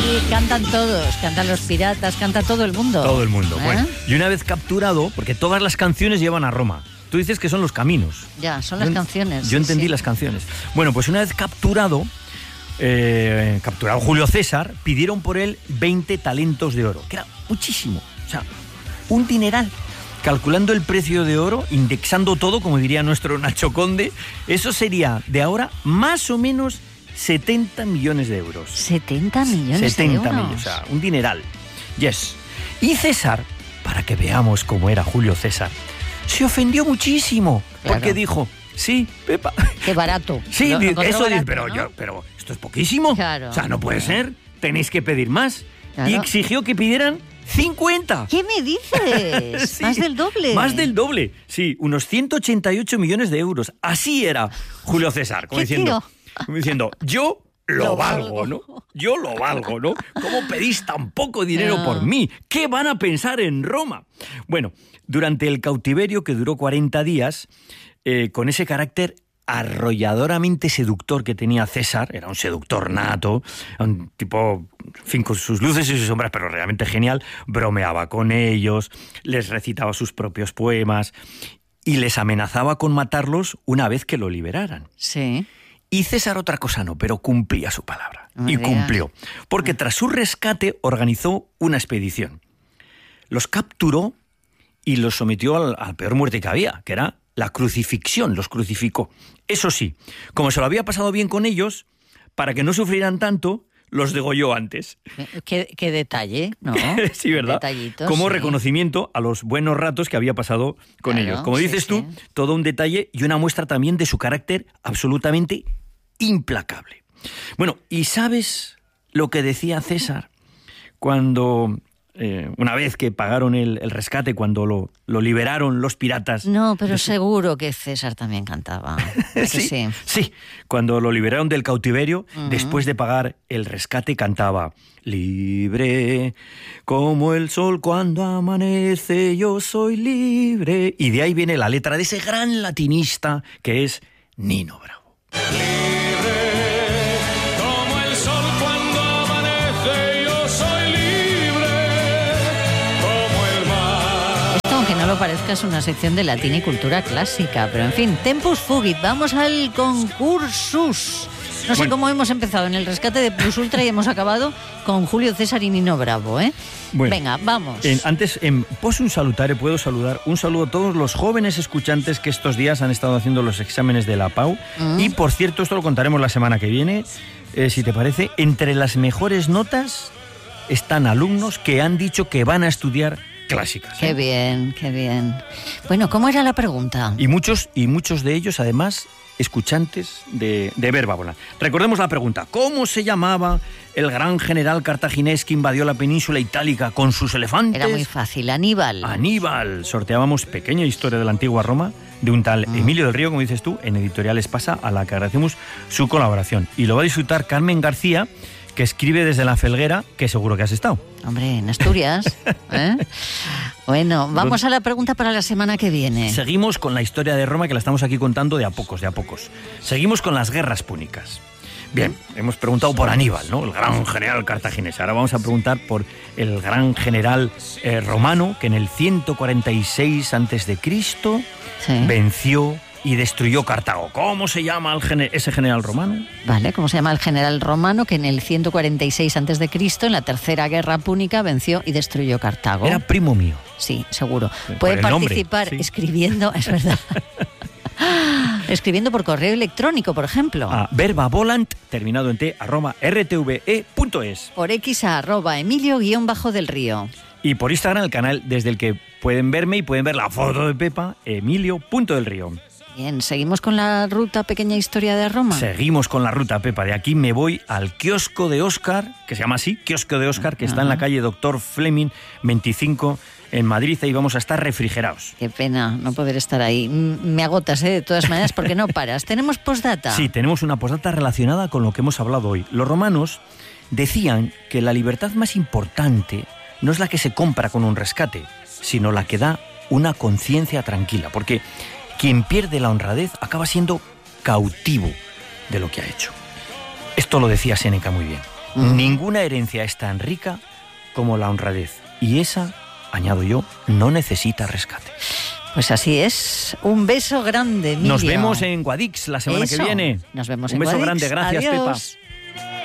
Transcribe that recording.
Y cantan todos, cantan los piratas, canta todo el mundo. Todo el mundo. Bueno, y una vez capturado, porque todas las canciones llevan a Roma. Tú dices que son los caminos. Ya, son las canciones. Yo entendí las canciones. Bueno, pues una vez capturado Julio César, pidieron por él 20 talentos de oro, que era muchísimo, o sea, un dineral. Calculando el precio de oro, indexando todo, como diría nuestro Nacho Conde, eso sería de ahora más o menos 70 millones de euros. 70 millones de euros. 70 millones, o sea, un dineral. Yes. Y César, para que veamos cómo era Julio César, se ofendió muchísimo, claro. Porque dijo, sí, Pepa. Qué barato. Sí, eso barato, dice, pero esto es poquísimo. Claro. O sea, no puede ser, tenéis que pedir más. Claro. Y exigió que pidieran 50. ¿Qué me dices? Sí, más del doble. Más del doble, sí, unos 188 millones de euros. Así era Julio César, como diciendo, yo lo valgo, ¿no? Yo lo valgo, ¿no? ¿Cómo pedís tan poco dinero por mí? ¿Qué van a pensar en Roma? Bueno, durante el cautiverio, que duró 40 días, con ese carácter arrolladoramente seductor que tenía César, era un seductor nato, un tipo, en fin, con sus luces y sus sombras, pero realmente genial, bromeaba con ellos, les recitaba sus propios poemas y les amenazaba con matarlos una vez que lo liberaran. Sí. Y César otra cosa no, pero cumplía su palabra. Y cumplió. Porque tras su rescate organizó una expedición. Los capturó y los sometió a la peor muerte que había, que era la crucifixión, los crucificó. Eso sí, como se lo había pasado bien con ellos, para que no sufrieran tanto, los degolló antes. Qué detalle, ¿no? Sí, ¿verdad? Detallitos, como sí. reconocimiento a los buenos ratos que había pasado con ellos. Como dices tú, todo un detalle y una muestra también de su carácter absolutamente implacable. Bueno, ¿y sabes lo que decía César cuando... una vez que pagaron el rescate, cuando lo liberaron los piratas... No, pero seguro que César también cantaba. Sí, cuando lo liberaron del cautiverio, después de pagar el rescate, cantaba: libre como el sol cuando amanece, yo soy libre. Y de ahí viene la letra de ese gran latinista que es Nino Bravo. No lo parezca, es una sección de latín y cultura clásica, pero en fin, tempus fugit, vamos al concursus. No sé cómo hemos empezado en el rescate de Plus Ultra y hemos acabado con Julio César y Nino Bravo, ¿eh? Bueno, venga, vamos. Antes, en Possum Salutare, puedo saludar un saludo a todos los jóvenes escuchantes que estos días han estado haciendo los exámenes de la PAU. Y, por cierto, esto lo contaremos la semana que viene, si te parece. Entre las mejores notas están alumnos que han dicho que van a estudiar clásicas. Qué bien, qué bien. Bueno, ¿cómo era la pregunta? Y muchos de ellos, además, escuchantes de Verba Volant. Recordemos la pregunta: ¿cómo se llamaba el gran general cartaginés que invadió la península itálica con sus elefantes? Era muy fácil, Aníbal. Aníbal. Sorteábamos Pequeña historia de la antigua Roma, de un tal Emilio del Río, como dices tú, en Editorial Espasa, a la que agradecemos su colaboración. Y lo va a disfrutar Carmen García, que escribe desde La Felguera, que seguro que has estado. Hombre, en Asturias. Bueno, vamos a la pregunta para la semana que viene. Seguimos con la historia de Roma, que la estamos aquí contando de a pocos. Seguimos con las guerras púnicas. Bien, hemos preguntado por Aníbal, ¿no? El gran general cartaginés. Ahora vamos a preguntar por el gran general romano, que en el 146 a.C. venció y destruyó Cartago. ¿Cómo se llama ese general romano? Vale, ¿cómo se llama el general romano que en el 146 a.C., en la Tercera Guerra Púnica, venció y destruyó Cartago? Era primo mío. Sí, seguro. Puede participar escribiendo, es verdad. Escribiendo por correo electrónico, por ejemplo. A verbavolant, terminado en t, @rtve.es. Por X a @Emilio_del Río. Y por Instagram, el canal desde el que pueden verme y pueden ver la foto de Pepa, Emilio.delrío. Bien, ¿seguimos con la ruta Pequeña Historia de Roma? Seguimos con la ruta, Pepa. De aquí me voy al kiosco de Óscar, que se llama así, kiosco de Óscar, que está en la calle Doctor Fleming 25 en Madrid. Ahí vamos a estar refrigerados. Qué pena no poder estar ahí. Me agotas, de todas maneras, porque no paras. ¿Tenemos postdata? Sí, tenemos una postdata relacionada con lo que hemos hablado hoy. Los romanos decían que la libertad más importante no es la que se compra con un rescate, sino la que da una conciencia tranquila, porque quien pierde la honradez acaba siendo cautivo de lo que ha hecho. Esto lo decía Séneca muy bien. Ninguna herencia es tan rica como la honradez. Y esa, añado yo, no necesita rescate. Pues así es. Un beso grande, Emilio. Nos vemos en Guadix la semana que viene. Nos vemos en Guadix. Un beso grande. Gracias, Adiós. Pepa.